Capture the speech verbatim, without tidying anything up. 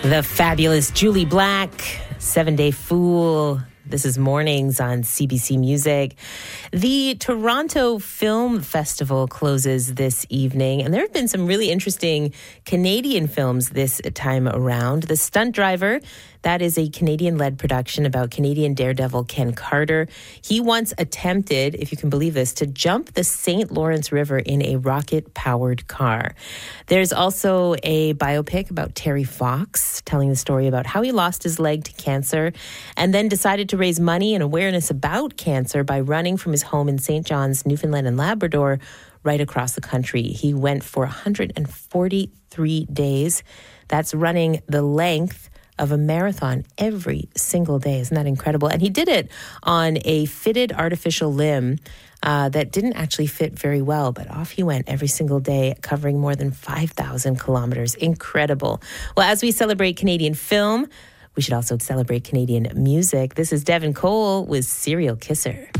The fabulous Julie Black, Seven Day Fool. This is Mornings on C B C Music. The Toronto Film Festival closes this evening, and there have been some really interesting Canadian films this time around. The Stunt Driver, that is a Canadian-led production about Canadian daredevil Ken Carter. He once attempted, if you can believe this, to jump the Saint Lawrence River in a rocket-powered car. There's also a biopic about Terry Fox, telling the story about how he lost his leg to cancer and then decided to raise money and awareness about cancer by running from his home in Saint John's, Newfoundland and Labrador, right across the country. He went for one hundred forty-three days. That's running the length of a marathon every single day. Isn't that incredible? And he did it on a fitted artificial limb uh, that didn't actually fit very well, but off he went every single day, covering more than five thousand kilometers. Incredible. Well, as we celebrate Canadian film, we should also celebrate Canadian music. This is Devin Cole with Serial Kisser.